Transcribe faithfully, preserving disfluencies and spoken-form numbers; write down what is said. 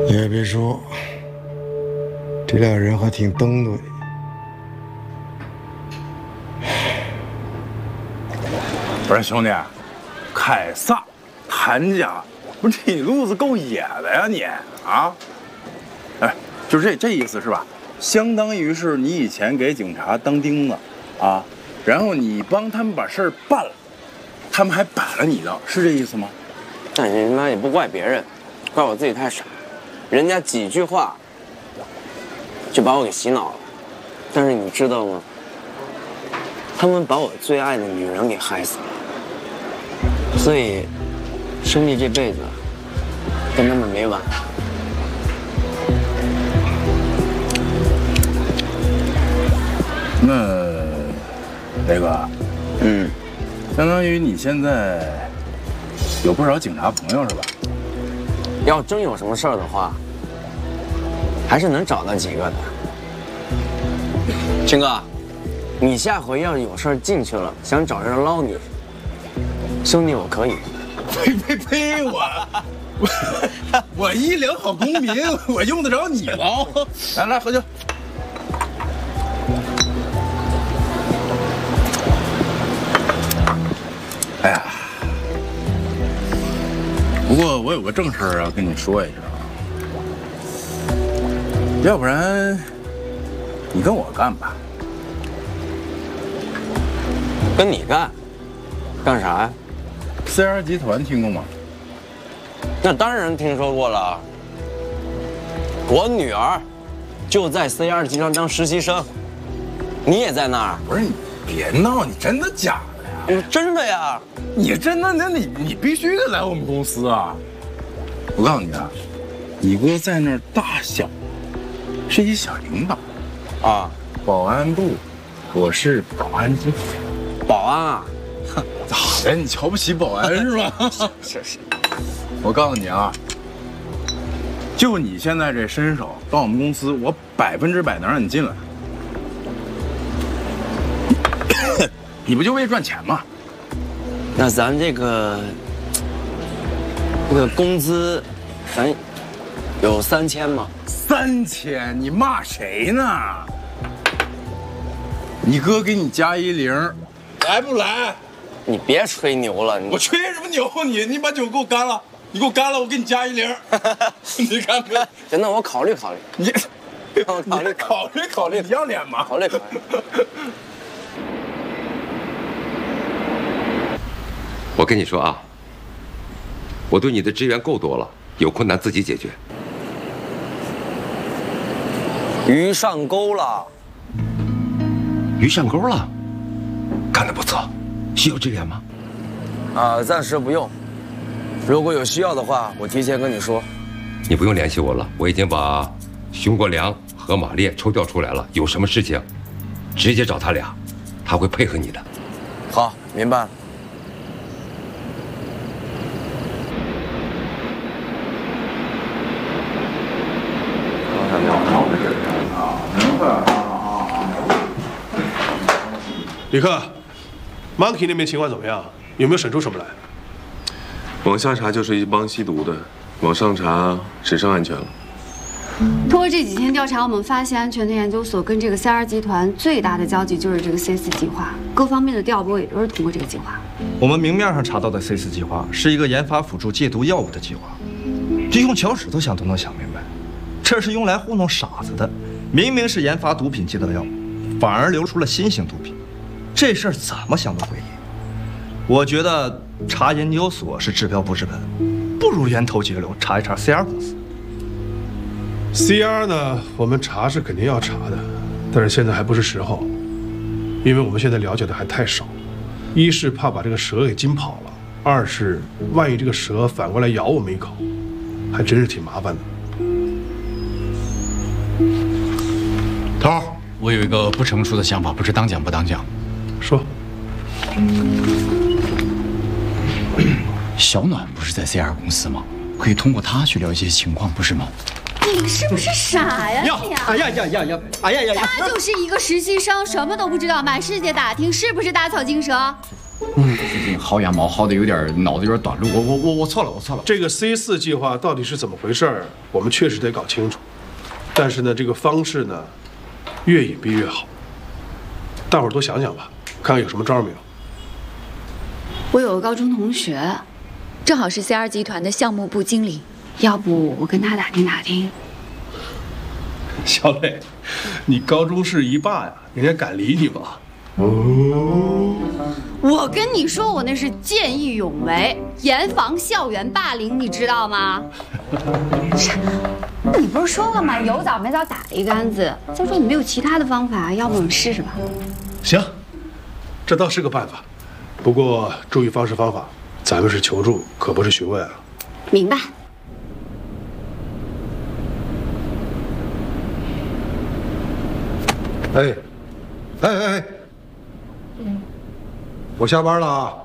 你也别说，这俩人还挺登对。 不是兄弟，凯撒、谭家，不是你路子够野的呀你啊？哎，就这这意思是吧？相当于是你以前给警察当钉子，啊，然后你帮他们把事儿办了，他们还摆了你的，是这意思吗？ 那你他妈也不怪别人，怪我自己太傻。人家几句话就把我给洗脑了，但是你知道吗？他们把我最爱的女人给害死了，所以兄弟这辈子跟他们没完。 那雷哥， 嗯， 相当于你现在有不少警察朋友是吧？ 要真有什么事儿的话，还是能找到几个的。青哥，你下回要是有事儿进去了，想找人捞你，兄弟我可以。 呸呸呸！我我我一良好公民，我用得着你捞？来来喝酒。哎呀，不过我有个正事儿要跟你说一下啊，要不然你跟我干吧。 跟你干？干啥呀 ？C R 集团听过吗？ 那当然听说过了。我女儿就在 C R 集团当实习生，你也在那儿？ 不是你别闹，你真的假的？ 嗯，真的呀！ 你真的？那你你必须得来我们公司啊！我告诉你啊，你哥在那儿大小是一小领导啊， 保安部，我是保安经理。 保安啊？ 咋的？你瞧不起保安是吧？ 是是。 我告诉你啊，就你现在这身手，到我们公司，我百分之百能让你进来。你不就为赚钱吗？ 那咱这个这个工资，咱有三千吗？ 三千？你骂谁呢？你哥给你加一零，来不来？ 你别吹牛了，你我吹什么牛？你你把酒给我干了，你给我干了，我给你加一零。你看看， 行，那我考虑考虑。 你考虑考虑考虑，你要脸吗？ 考虑考虑。 我跟你说啊，我对你的支援够多了，有困难自己解决。 鱼上钩了， 鱼上钩了，干得不错。需要支援吗？ 啊，暂时不用。如果有需要的话，我提前跟你说。 你不用联系我了，我已经把熊国良和马烈抽调出来了。有什么事情，直接找他俩，他会配合你的。 好，明白了。 李克 ，Monkey 那边情况怎么样？有没有审出什么来？ 往下查就是一帮吸毒的，往上查只剩安全了。 通过这几天调查，我们发现安全的研究所跟这个 C R 集团最大的交集就是这个 C 四计划，各方面的调拨也都是通过这个计划。 我们明面上查到的 C 四计划是一个研发辅助戒毒药物的计划，这用脚趾头想都能想明白，这是用来糊弄傻子的。明明是研发毒品戒毒药物，反而流出了新型毒品，这事儿怎么想都诡异。我觉得查研究所是治标不治本，不如源头节流，查一查 C R 公司。 C R 呢，我们查是肯定要查的，但是现在还不是时候，因为我们现在了解的还太少。一是怕把这个蛇给惊跑了，二是万一这个蛇反过来咬我们一口，还真是挺麻烦的。 头儿，我有一个不成熟的想法，不知当讲不当讲。 说。 小暖不是在 C R 公司吗？可以通过他去了解情况，不是吗？ 你是不是傻呀？ 呀！哎呀呀呀呀！哎呀呀呀！ 他就是一个实习生，什么都不知道，满世界打听，是不是打草惊蛇？ 嗯，最近薅羊毛薅的有点脑子有点短路，我我我我错了，我错了。 这个 C 四计划到底是怎么回事儿？我们确实得搞清楚。但是呢，这个方式呢，越隐蔽越好。大伙儿多想想吧，看看有什么招没有。 我有个高中同学，正好是 C R 集团的项目部经理，要不我跟他打听打听。 小磊，你高中是一霸呀，人家敢理你吗？ 哦，我跟你说，我那是见义勇为，严防校园霸凌，你知道吗？你不是说了吗？有枣没枣打一竿子。再说你没有其他的方法，要不我们试试吧？ 行，这倒是个办法。不过注意方式方法，咱们是求助，可不是询问啊。 明白。 哎，哎哎哎，我下班了啊。